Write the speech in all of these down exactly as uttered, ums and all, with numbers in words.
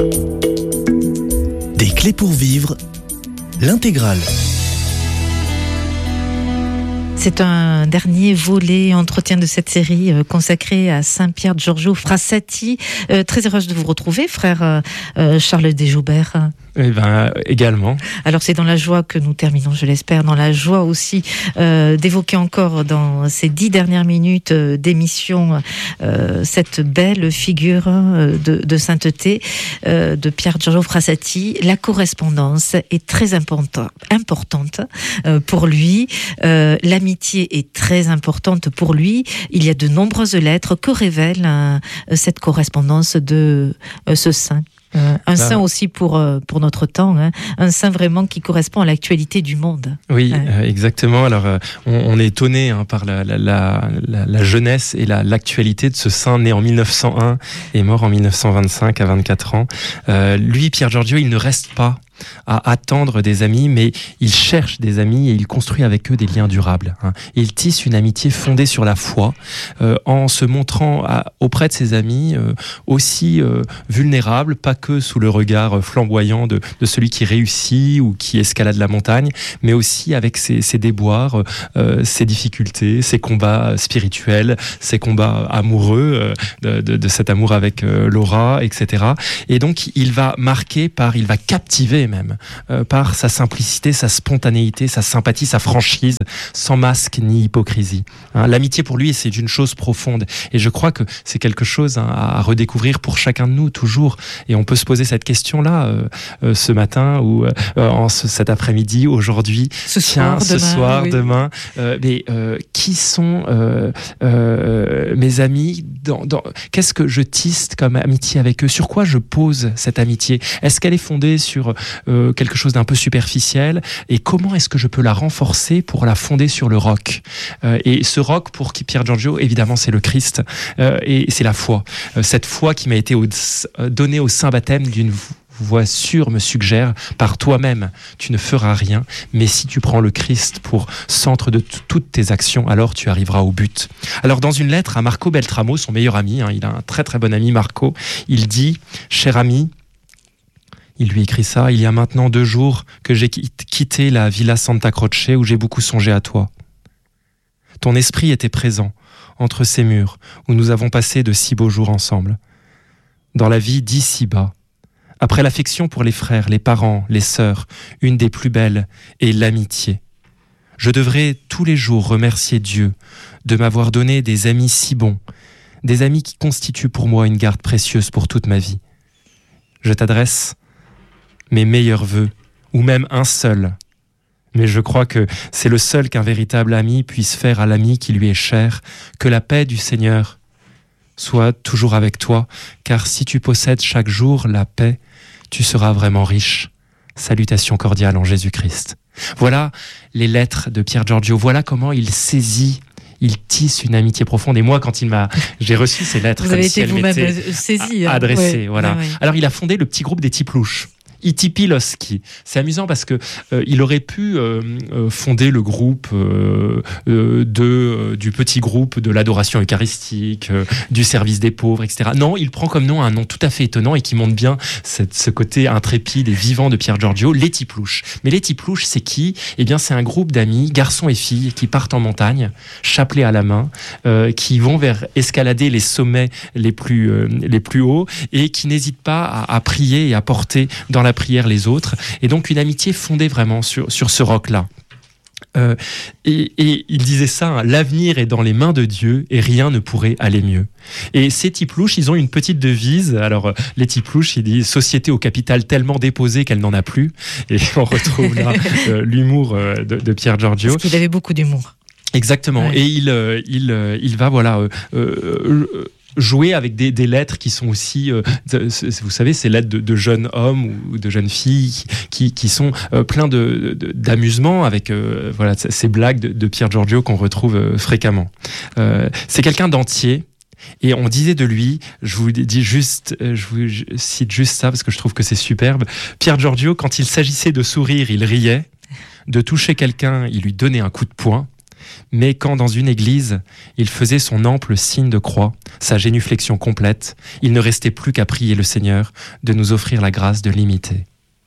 Des clés pour vivre, l'intégrale. C'est un dernier volet entretien de cette série euh, consacrée à Saint Pier Giorgio Frassati. Euh, très heureuse de vous retrouver, frère euh, Charles Desjoubert. Eh ben, également. Alors c'est dans la joie que nous terminons, je l'espère, dans la joie aussi euh, d'évoquer encore dans ces dix dernières minutes euh, d'émission euh, cette belle figure euh, de, de sainteté euh, de Pier Giorgio Frassati. La correspondance est très importante, importante euh, pour lui. Euh, l'amitié est très importante pour lui. Il y a de nombreuses lettres que révèle euh, cette correspondance de euh, ce saint. Euh, un saint aussi pour, euh, pour notre temps, hein. Un saint vraiment qui correspond à l'actualité du monde. Oui, ouais. euh, exactement. Alors, euh, on, on est étonné hein, par la, la, la, la, la jeunesse et la, l'actualité de ce saint né en mille neuf cent un et mort en mille neuf cent vingt-cinq à vingt-quatre ans. Euh, lui, Pier Giorgio, il ne reste pas à attendre des amis, mais il cherche des amis et il construit avec eux des liens durables. Hein. Il tisse une amitié fondée sur la foi, euh, en se montrant à, auprès de ses amis euh, aussi euh, vulnérables, pas que sous le regard flamboyant de, de celui qui réussit ou qui escalade la montagne, mais aussi avec ses, ses déboires, euh, ses difficultés, ses combats spirituels, ses combats amoureux, euh, de, de, de cet amour avec euh, Laura, et cetera. Et donc, il va marquer par, il va captiver même, euh, par sa simplicité, sa spontanéité, sa sympathie, sa franchise, sans masque ni hypocrisie. Hein, l'amitié pour lui, c'est une chose profonde. Et je crois que c'est quelque chose hein, à redécouvrir pour chacun de nous, toujours. Et on peut se poser cette question-là euh, euh, ce matin ou euh, en ce, cet après-midi, aujourd'hui, ce tiens, soir, ce demain, soir, oui. demain. Euh, mais euh, qui sont euh, euh, mes amis dans, dans, qu'est-ce que je tisse comme amitié avec eux? Sur quoi je pose cette amitié? Est-ce qu'elle est fondée sur euh, quelque chose d'un peu superficiel? Et comment est-ce que je peux la renforcer pour la fonder sur le roc? euh, Et ce roc, pour Pier Giorgio, évidemment, c'est le Christ. Euh, et c'est la foi. Euh, cette foi qui m'a été au, euh, donnée au saint baptême d'une voix sûre me suggère, par toi-même, tu ne feras rien, mais si tu prends le Christ pour centre de t- toutes tes actions, alors tu arriveras au but. Alors dans une lettre à Marco Beltramo, son meilleur ami, hein, il a un très très bon ami Marco, il dit, cher ami, il lui écrit ça, il y a maintenant deux jours que j'ai quitté la Villa Santa Croce où j'ai beaucoup songé à toi. Ton esprit était présent entre ces murs où nous avons passé de si beaux jours ensemble. Dans la vie d'ici-bas, après l'affection pour les frères, les parents, les sœurs, une des plus belles est l'amitié. Je devrais tous les jours remercier Dieu de m'avoir donné des amis si bons, des amis qui constituent pour moi une garde précieuse pour toute ma vie. Je t'adresse mes meilleurs vœux, ou même un seul. Mais je crois que c'est le seul qu'un véritable ami puisse faire à l'ami qui lui est cher, que la paix du Seigneur soit toujours avec toi, car si tu possèdes chaque jour la paix, tu seras vraiment riche. Salutations cordiales en Jésus-Christ. Voilà les lettres de Pier Giorgio, voilà comment il saisit, il tisse une amitié profonde. Et moi, quand il m'a, j'ai reçu ces lettres, vous avez si été vous-même saisi, hein, adressées, ouais, voilà. Ouais, ouais. Alors, il a fondé le petit groupe des Tiplouches. Itipiloski. C'est amusant parce que euh, il aurait pu euh, euh, fonder le groupe euh, euh, de euh, du petit groupe de l'adoration eucharistique, euh, du service des pauvres, et cetera. Non, il prend comme nom un nom tout à fait étonnant et qui montre bien cette, ce côté intrépide et vivant de Pier Giorgio, les Tiplouches. Mais les Tiplouches, c'est qui? Eh bien, c'est un groupe d'amis, garçons et filles, qui partent en montagne, chapelet à la main, euh, qui vont vers escalader les sommets les plus euh, les plus hauts et qui n'hésitent pas à, à prier et à porter dans la prière les autres, et donc une amitié fondée vraiment sur, sur ce roc-là. Euh, et, et il disait ça, hein, l'avenir est dans les mains de Dieu et rien ne pourrait aller mieux. Et ces Tiplouches, ils ont une petite devise. Alors les Tiplouches, ils disent société au capital tellement déposé qu'elle n'en a plus. Et on retrouve là euh, l'humour euh, de, de Pier Giorgio. Parce qu'il avait beaucoup d'humour. Exactement. Ouais. Et il, euh, il, euh, il va voilà. Euh, euh, euh, jouer avec des, des lettres qui sont aussi, euh, de, vous savez, ces lettres de, de jeunes hommes ou de jeunes filles qui, qui sont euh, pleins de, de, d'amusement avec euh, voilà, ces blagues de, de Pier Giorgio qu'on retrouve euh, fréquemment. Euh, c'est quelqu'un d'entier. Et on disait de lui, je vous dis juste, je vous cite juste ça parce que je trouve que c'est superbe. Pier Giorgio, quand il s'agissait de sourire, il riait. De toucher quelqu'un, il lui donnait un coup de poing. Mais quand dans une église, il faisait son ample signe de croix, sa génuflexion complète, il ne restait plus qu'à prier le Seigneur de nous offrir la grâce de l'imiter.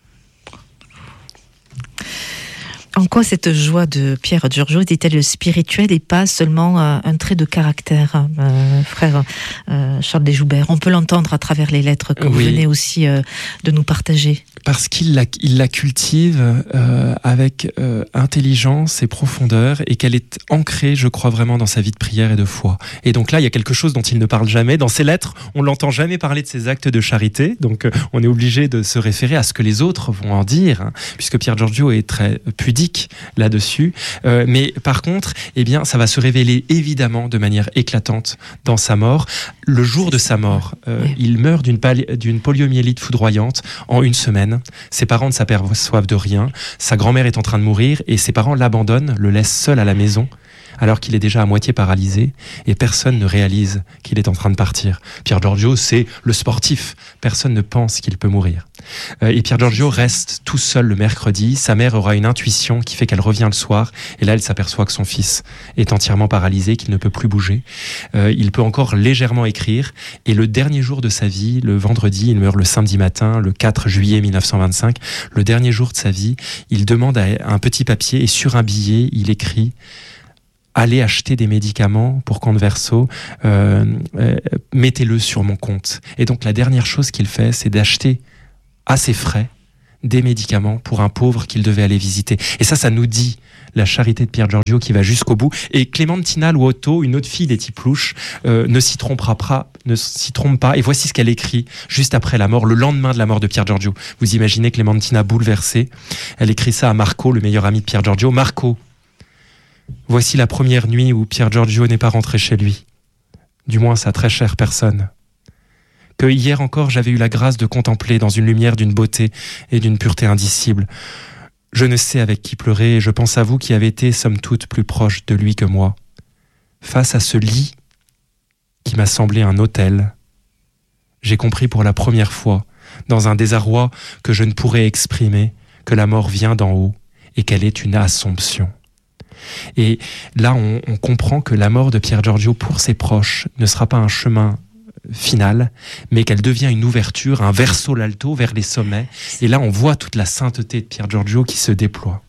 En quoi cette joie de Pierre Giorgio était-elle spirituelle et pas seulement euh, un trait de caractère, euh, frère euh, Charles Desjoubert? On peut l'entendre à travers les lettres que oui. vous venez aussi euh, de nous partager. Parce qu'il la, il la cultive euh, avec euh, intelligence et profondeur, et qu'elle est ancrée, je crois vraiment, dans sa vie de prière et de foi. Et donc là, il y a quelque chose dont il ne parle jamais. Dans ses lettres, on l'entend jamais parler de ses actes de charité, donc euh, on est obligé de se référer à ce que les autres vont en dire, hein, puisque Pierre Giorgio est très pudique là-dessus. Euh, mais par contre, eh bien, ça va se révéler évidemment de manière éclatante dans sa mort. Le jour de sa mort, euh, oui. il meurt d'une, pali- d'une poliomyélite foudroyante en une semaine. Ses parents ne s'aperçoivent de rien. Sa grand-mère est en train de mourir et ses parents l'abandonnent, le laissent seul à la maison, alors qu'il est déjà à moitié paralysé et personne ne réalise qu'il est en train de partir. Pierre Giorgio, c'est le sportif. Personne ne pense qu'il peut mourir. Euh, et Pierre Giorgio reste tout seul le mercredi. Sa mère aura une intuition qui fait qu'elle revient le soir. Et là, elle s'aperçoit que son fils est entièrement paralysé, qu'il ne peut plus bouger. Euh, il peut encore légèrement écrire. Et le dernier jour de sa vie, le vendredi, il meurt le samedi matin, le quatre juillet mille neuf cent vingt-cinq. Le dernier jour de sa vie, il demande à un petit papier et sur un billet, il écrit: allez acheter des médicaments pour Converso, euh, euh, mettez-le sur mon compte. Et donc la dernière chose qu'il fait, c'est d'acheter à ses frais des médicaments pour un pauvre qu'il devait aller visiter. Et ça, ça nous dit la charité de Pierre Giorgio qui va jusqu'au bout. Et Clémentina Luotto, une autre fille des Tiplouche, euh, ne s'y trompera pas, ne s'y trompe pas. Et voici ce qu'elle écrit juste après la mort, le lendemain de la mort de Pierre Giorgio. Vous imaginez Clémentina bouleversée. Elle écrit ça à Marco, le meilleur ami de Pierre Giorgio. Marco, voici la première nuit où Pierre Giorgio n'est pas rentré chez lui. Du moins sa très chère personne. Que hier encore j'avais eu la grâce de contempler dans une lumière d'une beauté et d'une pureté indicible. Je ne sais avec qui pleurer et je pense à vous qui avez été somme toute plus proche de lui que moi. Face à ce lit qui m'a semblé un autel, j'ai compris pour la première fois, dans un désarroi que je ne pourrais exprimer, que la mort vient d'en haut et qu'elle est une assomption. Et là, on, on comprend que la mort de Pierre Giorgio pour ses proches ne sera pas un chemin final, mais qu'elle devient une ouverture, un verso l'alto vers les sommets. Et là, on voit toute la sainteté de Pierre Giorgio qui se déploie.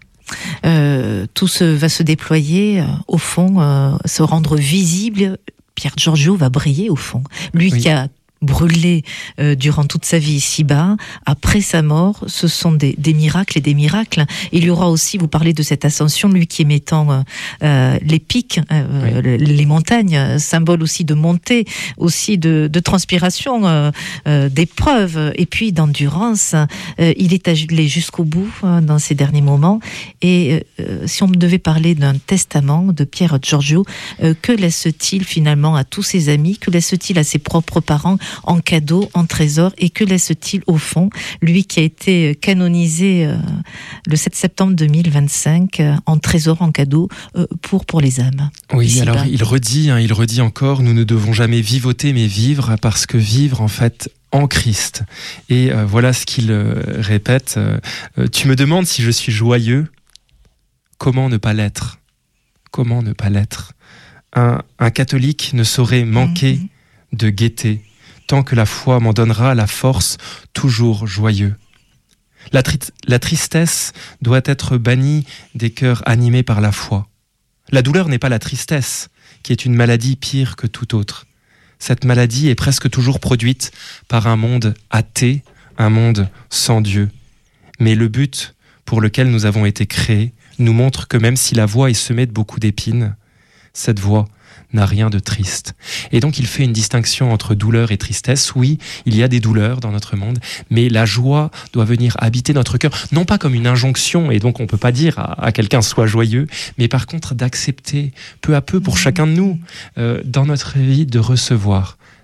Euh, tout se, va se déployer, euh, au fond, euh, se rendre visible. Pierre Giorgio va briller, au fond. Lui oui. qui a brûlé euh, durant toute sa vie ici-bas, après sa mort, ce sont des, des miracles et des miracles. Il y aura aussi, vous parlez de cette ascension, lui qui est mettant euh, les pics, euh, oui. les montagnes, symbole aussi de montée, aussi de, de transpiration, euh, euh, d'épreuve, et puis d'endurance. Euh, il est allé jusqu'au bout euh, dans ces derniers moments. Et euh, si on devait parler d'un testament de Pierre Giorgio, euh, que laisse-t-il finalement à tous ses amis, que laisse-t-il à ses propres parents en cadeau, en trésor, et que laisse-t-il au fond, lui qui a été canonisé euh, le sept septembre deux mille vingt-cinq, euh, en trésor, en cadeau, euh, pour, pour les âmes. Oui, ici alors bas. il redit, hein, il redit encore, nous ne devons jamais vivoter mais vivre, parce que vivre en fait en Christ. Et euh, voilà ce qu'il euh, répète, euh, euh, tu me demandes si je suis joyeux, comment ne pas l'être ? Comment ne pas l'être ? un, un catholique ne saurait manquer mmh. de gaieté, tant que la foi m'en donnera la force, toujours joyeux. La, tri- la tristesse doit être bannie des cœurs animés par la foi. La douleur n'est pas la tristesse, qui est une maladie pire que toute autre. Cette maladie est presque toujours produite par un monde athée, un monde sans Dieu. Mais le but pour lequel nous avons été créés nous montre que même si la voie est semée de beaucoup d'épines, cette voie n'a rien de triste. Et donc il fait une distinction entre douleur et tristesse. Oui, il y a des douleurs dans notre monde, mais la joie doit venir habiter notre cœur, non pas comme une injonction, et donc on ne peut pas dire à, à quelqu'un sois joyeux, mais par contre d'accepter peu à peu pour chacun de nous, euh, dans notre vie, de recevoir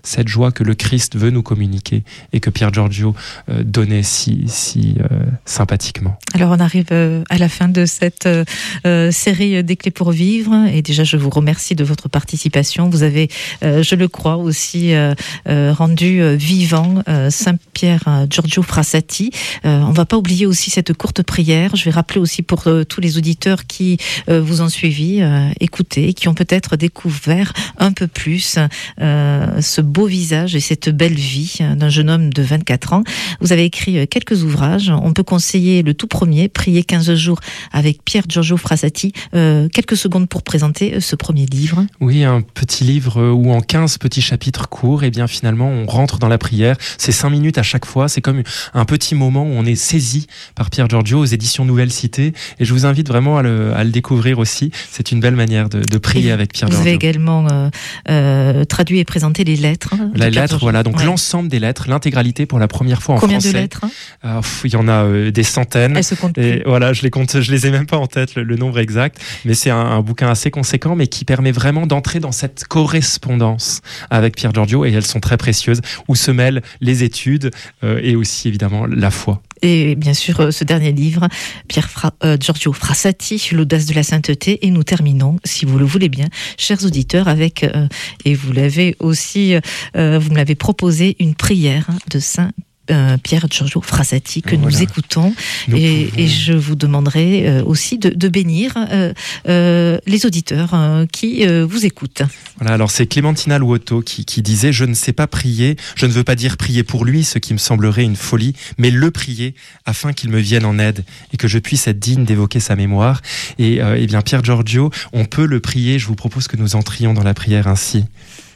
cette joie que le Christ veut nous communiquer et que Pier Giorgio euh, donnait si, si euh, sympathiquement. Alors on arrive euh, à la fin de cette euh, série des clés pour vivre et déjà je vous remercie de votre participation. Vous avez, euh, je le crois aussi, euh, euh, rendu euh, vivant euh, Saint Pier Giorgio Frassati. Euh, on ne va pas oublier aussi cette courte prière. Je vais rappeler aussi pour euh, tous les auditeurs qui euh, vous ont suivi, euh, écouté, qui ont peut-être découvert un peu plus euh, ce beau visage et cette belle vie d'un jeune homme de vingt-quatre ans. Vous avez écrit quelques ouvrages. On peut conseiller le tout premier, Prier quinze jours avec Pier Giorgio Frassati. Euh, quelques secondes pour présenter ce premier livre. Oui, un petit livre où en quinze petits chapitres courts, et bien finalement on rentre dans la prière. C'est cinq minutes à chaque fois. C'est comme un petit moment où on est saisi par Pier Giorgio aux éditions Nouvelle Cité. Et je vous invite vraiment à le, à le découvrir aussi. C'est une belle manière de, de prier et avec Pier Giorgio. Vous avez également euh, euh, traduit et présenté les lettres. Les lettres, voilà. Donc ouais. L'ensemble des lettres, l'intégralité pour la première fois en Combien français. Combien de lettres hein euh, pff, Il y en a euh, des centaines. Elles se comptent et plus. Voilà, je les compte, je les ai même pas en tête le, le nombre exact, mais c'est un, un bouquin assez conséquent, mais qui permet vraiment d'entrer dans cette correspondance avec Pier Giorgio, et elles sont très précieuses, où se mêlent les études euh, et aussi évidemment la foi. Et bien sûr, ce dernier livre, Pier Fra- euh, Giorgio Frassati, l'audace de la sainteté. Et nous terminons, si vous le voulez bien, chers auditeurs, avec, euh, et vous l'avez aussi, euh, vous me l'avez proposé, une prière de Saint Euh, Pier Giorgio Frassati que voilà. nous écoutons nous et, et je vous demanderai euh, aussi de, de bénir euh, euh, les auditeurs euh, qui euh, vous écoutent. Voilà, alors c'est Clémentina Luotto qui, qui disait « Je ne sais pas prier, je ne veux pas dire prier pour lui, ce qui me semblerait une folie, mais le prier afin qu'il me vienne en aide et que je puisse être digne d'évoquer sa mémoire. » Et euh, eh bien Pier Giorgio, on peut le prier, je vous propose que nous entrions dans la prière ainsi.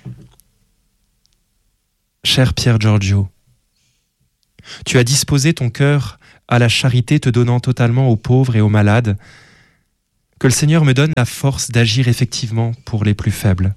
Cher Pier Giorgio, tu as disposé ton cœur à la charité, te donnant totalement aux pauvres et aux malades. Que le Seigneur me donne la force d'agir effectivement pour les plus faibles.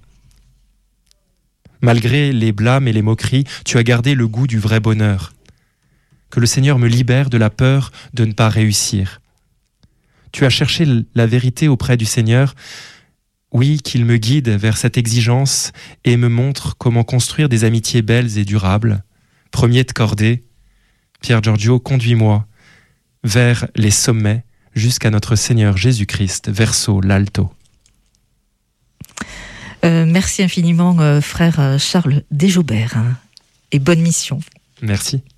Malgré les blâmes et les moqueries, tu as gardé le goût du vrai bonheur. Que le Seigneur me libère de la peur de ne pas réussir. Tu as cherché la vérité auprès du Seigneur. Oui, qu'il me guide vers cette exigence et me montre comment construire des amitiés belles et durables. Premier de cordée, Pier Giorgio, conduis-moi vers les sommets jusqu'à notre Seigneur Jésus-Christ, verso l'alto. Euh, merci infiniment, euh, frère Charles Desjaubert, hein, et bonne mission. Merci.